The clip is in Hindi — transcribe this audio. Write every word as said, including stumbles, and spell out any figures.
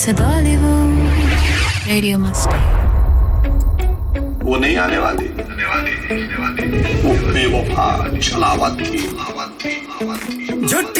से बॉलीवुड रेडियो मस्ती। वो नहीं आने वाली, आने वाली, आने वाली। वो बेवफा छलावत थी,